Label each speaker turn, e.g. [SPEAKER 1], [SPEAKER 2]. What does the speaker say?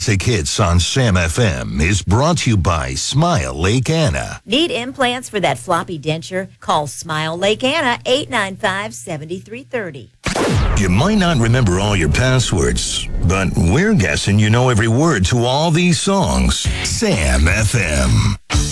[SPEAKER 1] Classic Hits on Sam FM is brought to you by Smile Lake Anna.
[SPEAKER 2] Need implants for that floppy denture? Call Smile Lake Anna, 895-7330.
[SPEAKER 1] You might not remember all your passwords, but we're guessing you know every word to all these songs. Sam FM.